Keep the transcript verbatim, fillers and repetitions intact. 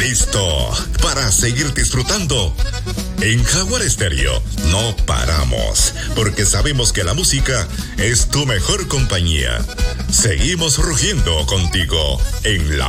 listo para seguir disfrutando. En Jaguar Estéreo no paramos, porque sabemos que la música es tu mejor compañía. Seguimos rugiendo contigo en la